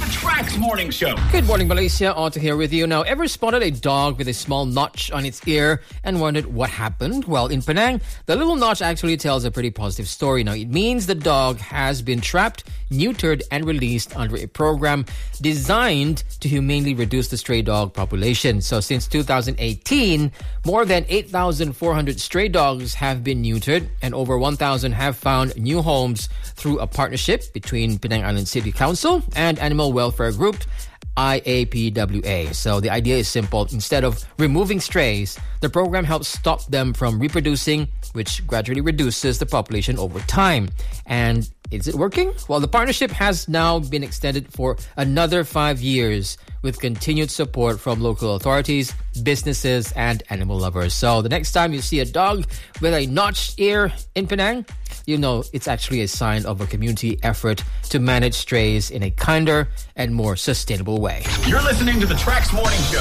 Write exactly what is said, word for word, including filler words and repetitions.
Trax Morning Show. Good morning, Malaysia. Otto here with you. Now, ever spotted a dog with a small notch on its ear and wondered what happened? Well, in Penang, the little notch actually tells a pretty positive story. Now, it means the dog has been trapped, neutered, and released under a program designed to humanely reduce the stray dog population. So, since two thousand eighteen, more than eight thousand four hundred stray dogs have been neutered, and over one thousand have found new homes through a partnership between Penang Island City Council and Animal Welfare Group, I A P W A. So the idea is simple. Instead of removing strays, the program helps stop them from reproducing, which gradually reduces the population over time. And is it working? Well, the partnership has now been extended for another five years with continued support from local authorities, businesses, and animal lovers. So the next time you see a dog with a notched ear in Penang, you know it's actually a sign of a community effort to manage strays in a kinder and more sustainable way. You're listening to the Trax Morning Show.